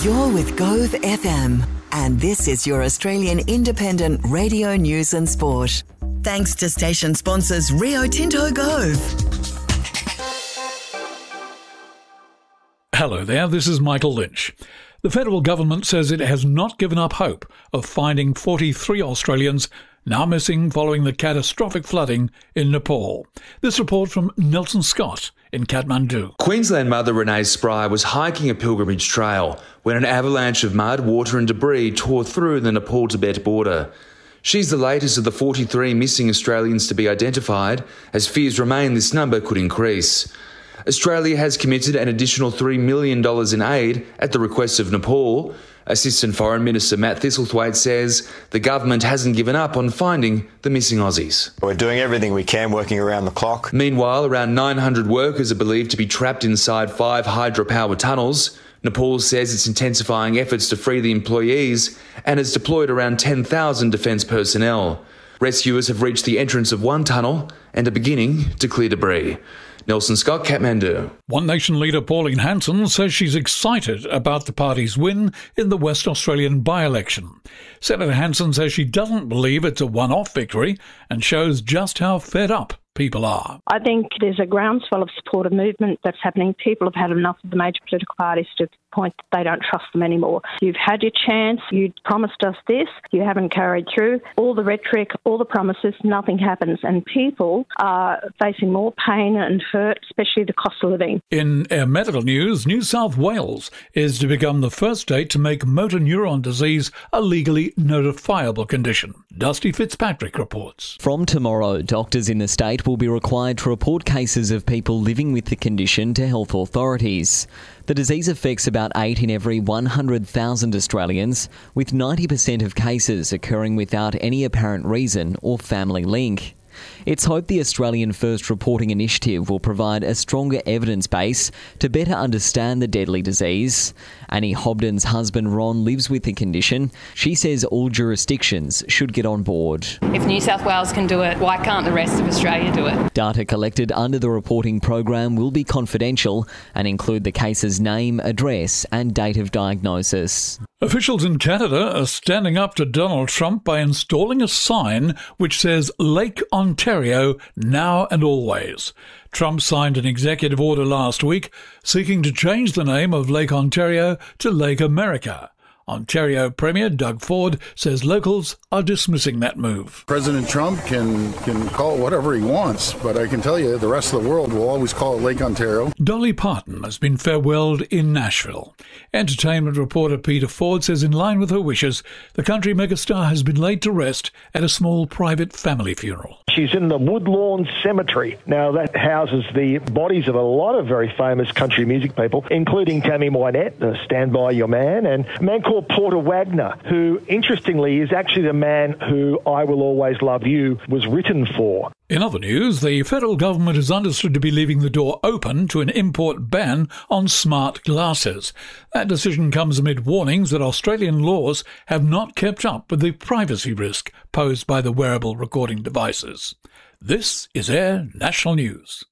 You're with Gove FM, and this is your Australian independent radio news and sport. Thanks to station sponsors Rio Tinto Gove. Hello there, this is Michael Lynch. The federal government says it has not given up hope of finding 43 Australians now missing following the catastrophic flooding in Nepal. This report from Nelson Scott in Kathmandu. Queensland mother Renee Spry was hiking a pilgrimage trail when an avalanche of mud, water and debris tore through the Nepal-Tibet border. She's the latest of the 43 missing Australians to be identified, as fears remain this number could increase. Australia has committed an additional $3 million in aid at the request of Nepal. Assistant Foreign Minister Matt Thistlethwaite says the government hasn't given up on finding the missing Aussies. We're doing everything we can, working around the clock. Meanwhile, around 900 workers are believed to be trapped inside 5 hydropower tunnels. Nepal says it's intensifying efforts to free the employees and has deployed around 10,000 defence personnel. Rescuers have reached the entrance of one tunnel and are beginning to clear debris. Nelson Scott, Kathmandu. One Nation leader Pauline Hanson says she's excited about the party's win in the West Australian by-election. Senator Hanson says she doesn't believe it's a one-off victory and shows just how fed up people are. I think there's a groundswell of supportive movement that's happening. People have had enough of the major political parties to the point that they don't trust them anymore. You've had your chance. You promised us this. You haven't carried through. All the rhetoric, all the promises, nothing happens. And people are facing more pain and hurt, especially the cost of living. In medical news, New South Wales is to become the first state to make motor neuron disease a legally notifiable condition. Dusty Fitzpatrick reports. From tomorrow, doctors in the state will be required to report cases of people living with the condition to health authorities. The disease affects about 8 in every 100,000 Australians, with 90% of cases occurring without any apparent reason or family link. It's hoped the Australian First Reporting Initiative will provide a stronger evidence base to better understand the deadly disease. Annie Hobden's husband Ron lives with the condition. She says all jurisdictions should get on board. If New South Wales can do it, why can't the rest of Australia do it? Data collected under the reporting program will be confidential and include the case's name, address and date of diagnosis. Officials in Canada are standing up to Donald Trump by installing a sign which says Lake Ontario now and always. Trump signed an executive order last week seeking to change the name of Lake Ontario to Lake America. Ontario Premier Doug Ford says locals are dismissing that move. President Trump can call it whatever he wants, but I can tell you the rest of the world will always call it Lake Ontario. Dolly Parton has been farewelled in Nashville. Entertainment reporter Peter Ford says in line with her wishes, the country megastar has been laid to rest at a small private family funeral. She's in the Woodlawn Cemetery. Now, that houses the bodies of a lot of very famous country music people, including Tammy Wynette, Stand By Your Man, and a man called Porter Wagner, who, interestingly, is actually the man who I Will Always Love You was written for. In other news, the federal government is understood to be leaving the door open to an import ban on smart glasses. That decision comes amid warnings that Australian laws have not kept up with the privacy risk posed by the wearable recording devices. This is Air National News.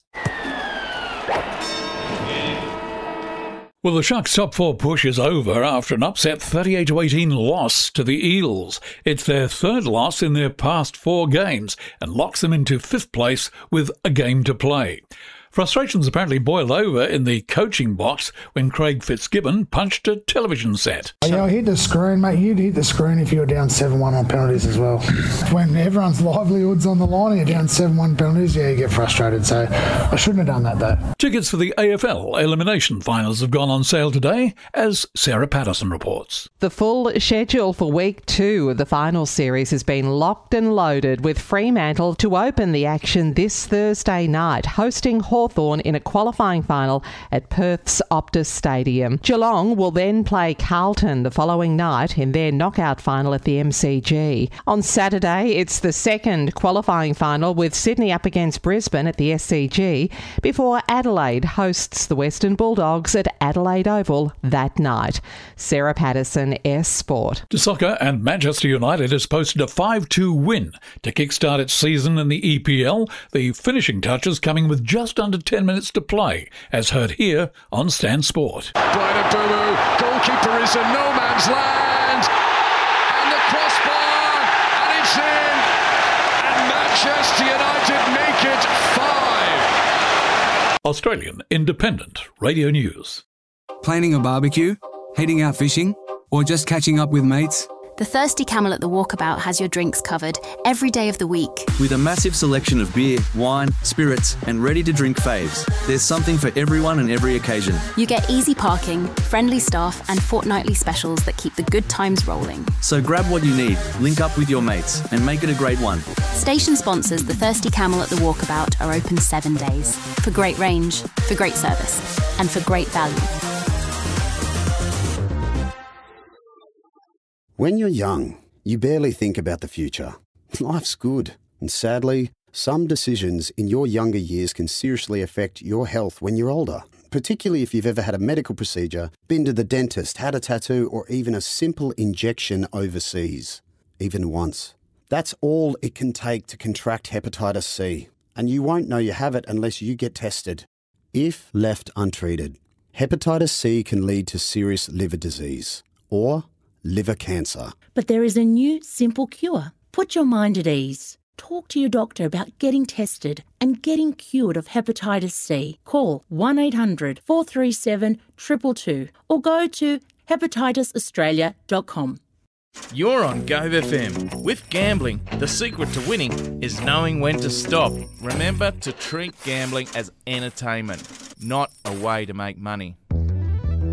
Well, the Sharks' top 4 push is over after an upset 38-18 loss to the Eels. It's their third loss in their past 4 games and locks them into 5th place with a game to play. Frustrations apparently boiled over in the coaching box when Craig Fitzgibbon punched a television set. Yeah, I hit the screen, mate. You'd hit the screen if you were down 7-1 on penalties as well. When everyone's livelihood's on the line and you're down 7-1 penalties, yeah, you get frustrated. So I shouldn't have done that, though. Tickets for the AFL elimination finals have gone on sale today, as Sarah Patterson reports. The full schedule for Week 2 of the final series has been locked and loaded, with Fremantle to open the action this Thursday night, hosting Hawthorn in a qualifying final at Perth's Optus Stadium. Geelong will then play Carlton the following night in their knockout final at the MCG. On Saturday, it's the second qualifying final, with Sydney up against Brisbane at the SCG, before Adelaide hosts the Western Bulldogs at Adelaide Oval that night. Sarah Patterson, S Sport. To soccer, and Manchester United has posted a 5-2 win to kickstart its season in the EPL, the finishing touches coming with just under under 10 minutes to play, as heard here on Stan Sport. Brian Mbumu, goalkeeper is in no man's land, and the crossbar, and it's in, and Manchester United make it 5. Australian Independent Radio News. Planning a barbecue, heading out fishing, or just catching up with mates? The Thirsty Camel at the Walkabout has your drinks covered every day of the week. With a massive selection of beer, wine, spirits, and ready-to-drink faves, there's something for everyone and every occasion. You get easy parking, friendly staff, and fortnightly specials that keep the good times rolling. So grab what you need, link up with your mates, and make it a great one. Station sponsors The Thirsty Camel at the Walkabout are open 7 days. For great range, for great service, and for great value. When you're young, you barely think about the future. Life's good, and sadly, some decisions in your younger years can seriously affect your health when you're older, particularly if you've ever had a medical procedure, been to the dentist, had a tattoo, or even a simple injection overseas, even once. That's all it can take to contract hepatitis C, and you won't know you have it unless you get tested. If left untreated, hepatitis C can lead to serious liver disease, or liver cancer. But there is a new, simple cure. Put your mind at ease. Talk to your doctor about getting tested and getting cured of hepatitis C. Call 1-800-437-222 or go to hepatitisaustralia.com. You're on Gove FM. With gambling, the secret to winning is knowing when to stop. Remember to treat gambling as entertainment, not a way to make money.